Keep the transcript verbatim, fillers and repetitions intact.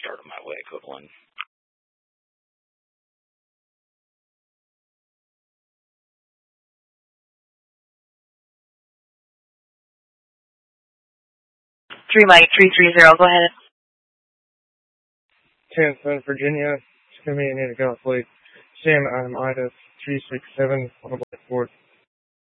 start on my way, code one. Three Mike three three zero. Go ahead. ten seven Virginia. Just give me a need to go, please. Sam, I'm Ida three six seven on the Black Ford.